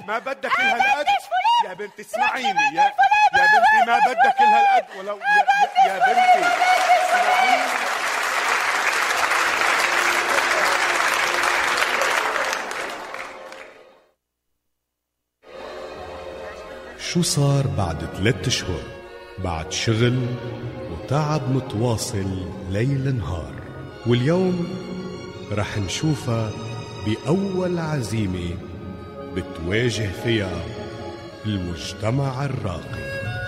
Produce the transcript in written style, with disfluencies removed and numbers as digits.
ما بدك إلها القد يا بنتي، اسمعيني يا بنتي، ما بدك إلها القد ولو يا بنتي اسمعيني. شو صار بعد 3 أشهر بعد شغل وتعب متواصل ليل نهار؟ واليوم رح نشوفها بأول عزيمة بتواجه فيها المجتمع الراقي.